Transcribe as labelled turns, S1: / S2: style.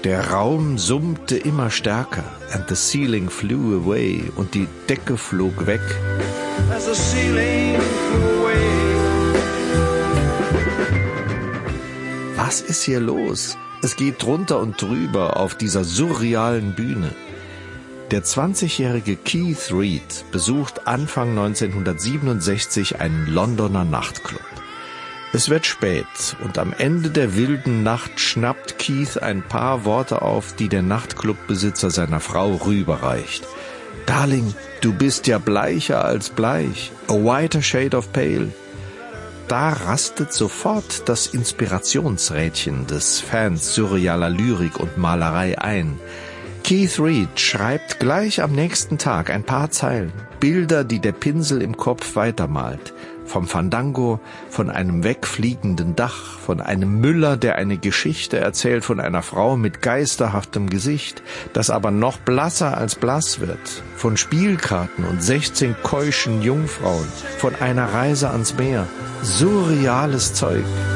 S1: Der Raum summte immer stärker, and the ceiling flew away, und die Decke flog weg. As the ceiling flew away. Was ist hier los? Es geht drunter und drüber auf dieser surrealen Bühne. Der 20-jährige Keith Reid besucht Anfang 1967 einen Londoner Nachtclub. Es wird spät und am Ende der wilden Nacht schnappt Keith ein paar Worte auf, die der Nachtclubbesitzer seiner Frau rüberreicht. »Darling, du bist ja bleicher als bleich. A whiter shade of pale.« Da rastet sofort das Inspirationsrädchen des Fans surrealer Lyrik und Malerei ein. Keith Reid schreibt gleich am nächsten Tag ein paar Zeilen, Bilder, die der Pinsel im Kopf weitermalt. Vom Fandango, von einem wegfliegenden Dach, von einem Müller, der eine Geschichte erzählt von einer Frau mit geisterhaftem Gesicht, das aber noch blasser als blass wird, von Spielkarten und 16 keuschen Jungfrauen, von einer Reise ans Meer. Surreales Zeug.